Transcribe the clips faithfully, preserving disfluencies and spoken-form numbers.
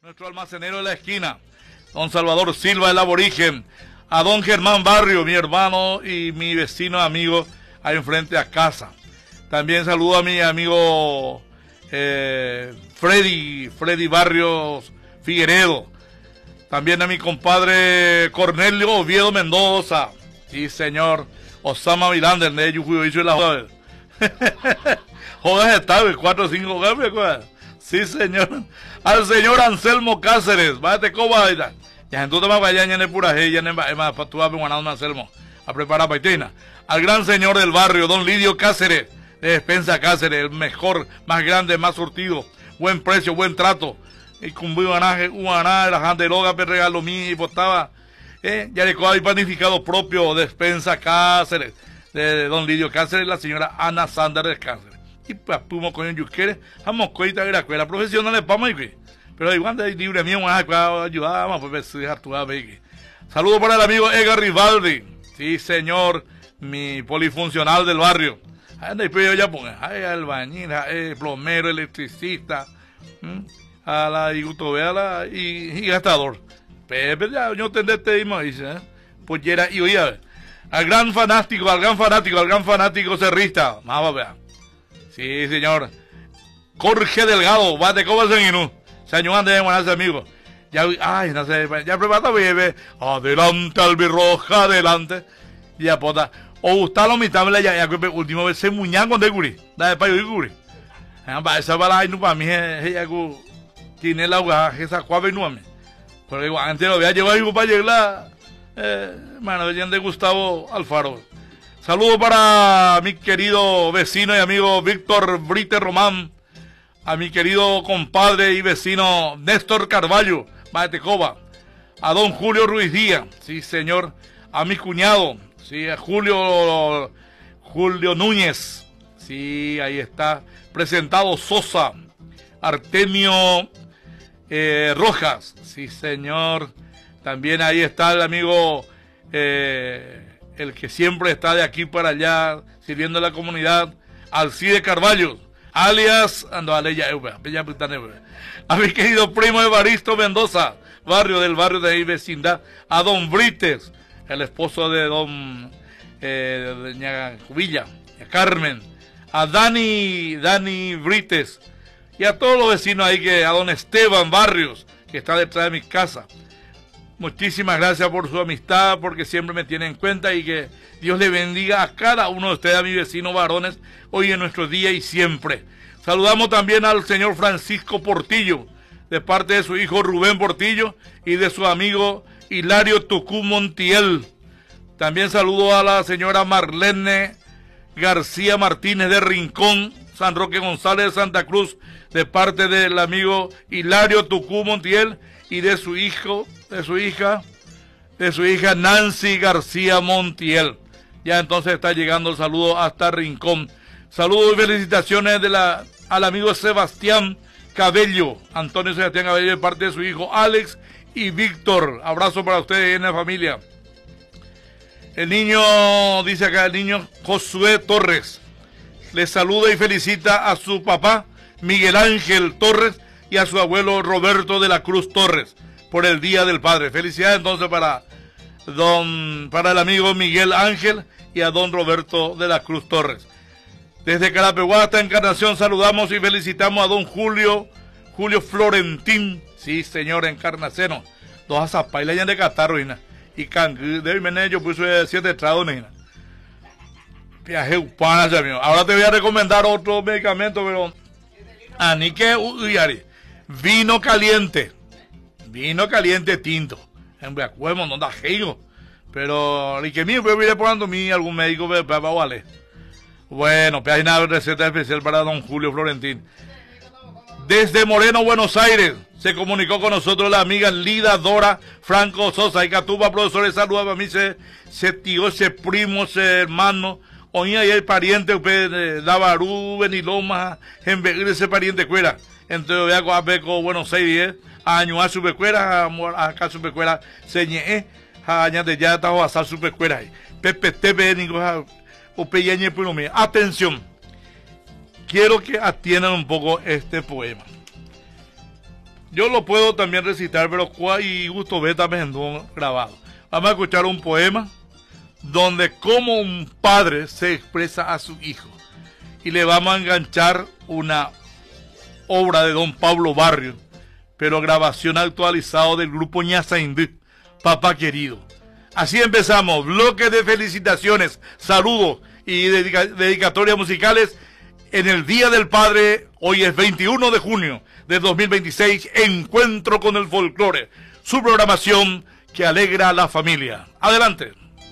Nuestro almacenero de la esquina, don Salvador Silva, el aborigen, a don Germán Barrio, mi hermano y mi vecino amigo, ahí enfrente a casa. También saludo a mi amigo eh, Freddy, Freddy Barrios Figueredo. También a mi compadre Cornelio Oviedo Mendoza. Sí, señor. Osama Miranda, de ellos fui hizo la joda. Jodas está, cuatro o cinco jugadores. Sí, señor. Al señor Anselmo Cáceres, bájate coba. Ya entonces más vaya en el puraje, ya en más para tu ave ganado Anselmo a preparar paitina. Al gran señor del barrio, don Lidio Cáceres, de Despensa Cáceres, el mejor, más grande, más surtido, buen precio, buen trato. Y con buen ganaje, un ganaje, la gente loga, pero regalo mío y botaba. Eh, ya le hay panificado propio, Despensa Cáceres, de don Lidio Cáceres, la señora Ana Sander de Cáceres. Y pues, pumo con el yuquere, vamos coita de la escuela profesional de Pama y que. Pero igual de libre mío, ayudamos, pues, si actuaba, ve. Saludos para el amigo Edgar Rivaldi. Sí, señor, mi polifuncional del barrio. Ahí yo ya pongo, ay, albañil, ay, plomero, electricista, ¿m? a la igutovela y, y gastador. Pepe, ya, yo tendré este mismo, dice, ¿eh? Pues ya era, y oye, al gran fanático, al gran fanático, al gran fanático cerrista, vamos a ver. Sí, señor. Jorge Delgado, bate como el inú. Señor, ande de buenas amigos. Ya, ay, no sé, ya prepara, bebé. Adelante, albirroja, adelante. Ya, pota. O gustalo mi tabla ya, ya, último vez se muñan con de guri. Da de payo de guri. Esa bala no para mí, ella tiene la agua, esa cuave no a mí. Pero igual, antes lo había llevado ahí para llegar, eh, mano, de Gustavo Alfaro. Saludos para mi querido vecino y amigo Víctor Brite Román, a mi querido compadre y vecino Néstor Carballo, Matecoba, a don Julio Ruiz Díaz, sí señor, a mi cuñado, sí, a Julio, Julio Núñez, sí, ahí está, presentado Sosa, Artemio eh, Rojas, sí señor, también ahí está el amigo, eh, el que siempre está de aquí para allá, sirviendo a la comunidad, Alcide Carballo, alias, ando a leya, a mi querido primo Evaristo Mendoza, barrio del barrio de ahí vecindad, a don Brites, el esposo de don eh, de doña Villa, a Carmen, a Dani, Dani Brites, y a todos los vecinos ahí, que a don Esteban Barrios, que está detrás de mi casa. Muchísimas gracias por su amistad, porque siempre me tiene en cuenta, y que Dios le bendiga a cada uno de ustedes, a mis vecinos varones, hoy en nuestro día y siempre. Saludamos también al señor Francisco Portillo, de parte de su hijo Rubén Portillo y de su amigo Hilario Tucú Montiel. También saludo a la señora Marlene García Martínez de Rincón, San Roque González de Santa Cruz, de parte del amigo Hilario Tucú Montiel y de su hijo, de su hija, de su hija Nancy García Montiel. Ya entonces está llegando el saludo hasta Rincón. Saludos y felicitaciones de la, al amigo Sebastián Cabello, Antonio Sebastián Cabello, de parte de su hijo Alex y Víctor. Abrazo para ustedes en la familia. El niño, dice acá el niño Josué Torres, le saluda y felicita a su papá Miguel Ángel Torres y a su abuelo Roberto de la Cruz Torres por el Día del Padre. Felicidades entonces para don, para el amigo Miguel Ángel y a don Roberto de la Cruz Torres. Desde Carapeguá hasta Encarnación saludamos y felicitamos a don Julio, Julio Florentín, sí señor, Encarnaceno, dos azapailas de Catarroina y Cangú, de Menello puso siete tradones. Viaje upana, amigo. Ahora te voy a recomendar otro medicamento, pero ani que uyari, vino caliente, vino caliente tinto, en Beacuemo, no da geigo, pero ni que mío, voy a ir poniendo a mí algún médico para vale. Bueno, pues hay una receta especial para don Julio Florentín. Desde Moreno, Buenos Aires, se comunicó con nosotros la amiga Lida Dora Franco Sosa. Y Catuba, profesores, saludos para mí, se, se tío, se primo, se hermano. Oía y el pariente, usted, Dabarú, Beniloma, en ese pariente cuera. Entonces, voy a Coapeco, Buenos Aires, año a su pecuera, acá su pecuera, señé, añade ya, estaba a asar su pecuera. Pepe, tepe, ningún. Atención, quiero que atiendan un poco este poema. yo lo puedo también recitar, pero cuál y gusto ve también grabado. Vamos a escuchar un poema donde como un padre se expresa a su hijo. Y le vamos a enganchar una obra de don Pablo Barrios, pero grabación actualizada del grupo Ñasaindú, Papá Querido. Así empezamos, bloque de felicitaciones, saludos y dedica dedicatorias musicales en el Día del Padre. Hoy es veintiuno de junio de dos mil veintiséis, Encuentro con el Folclore, su programación que alegra a la familia. Adelante.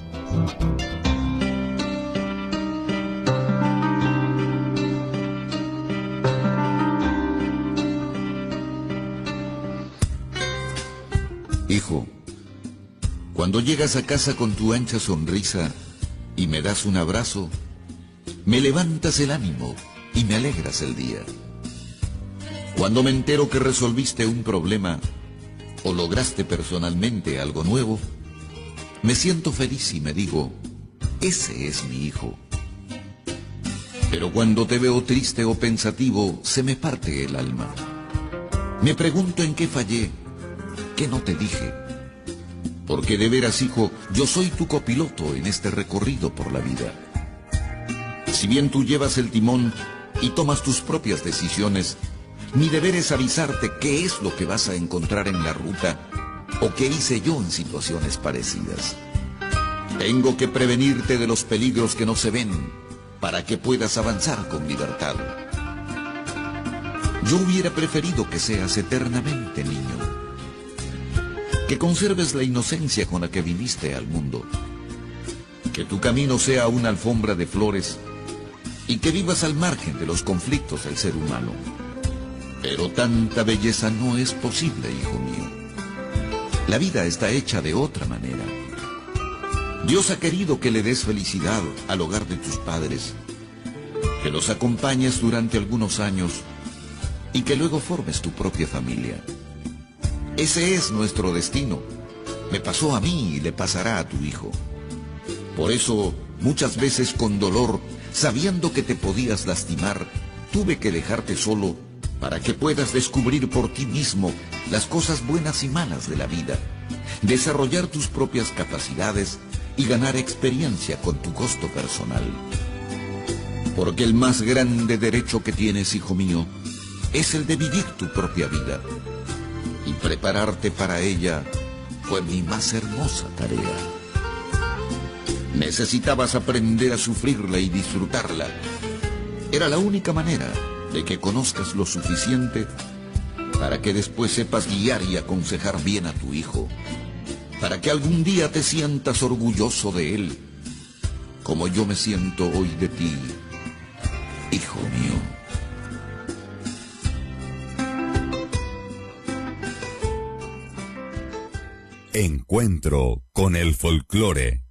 Hijo, cuando llegas a casa con tu ancha sonrisa y me das un abrazo, me levantas el ánimo y me alegras el día. Cuando me entero que resolviste un problema o lograste personalmente algo nuevo, me siento feliz y me digo, ese es mi hijo. Pero cuando te veo triste o pensativo, se me parte el alma. Me pregunto en qué fallé, qué no te dije. Porque de veras, hijo, yo soy tu copiloto en este recorrido por la vida. Si bien tú llevas el timón y tomas tus propias decisiones, mi deber es avisarte qué es lo que vas a encontrar en la ruta o qué hice yo en situaciones parecidas. Tengo que prevenirte de los peligros que no se ven para que puedas avanzar con libertad. Yo hubiera preferido que seas eternamente niño, que conserves la inocencia con la que viniste al mundo, que tu camino sea una alfombra de flores y que vivas al margen de los conflictos del ser humano. Pero tanta belleza no es posible, hijo mío. La vida está hecha de otra manera. Dios ha querido que le des felicidad al hogar de tus padres, que los acompañes durante algunos años y que luego formes tu propia familia. Ese es nuestro destino. Me pasó a mí y le pasará a tu hijo. Por eso, muchas veces con dolor, sabiendo que te podías lastimar, tuve que dejarte solo para que puedas descubrir por ti mismo las cosas buenas y malas de la vida, desarrollar tus propias capacidades y ganar experiencia con tu costo personal. Porque el más grande derecho que tienes, hijo mío, es el de vivir tu propia vida. Y prepararte para ella fue mi más hermosa tarea. Necesitabas aprender a sufrirla y disfrutarla. Era la única manera de que conozcas lo suficiente para que después sepas guiar y aconsejar bien a tu hijo, para que algún día te sientas orgulloso de él, como yo me siento hoy de ti, hijo mío. Encuentro con el folclore.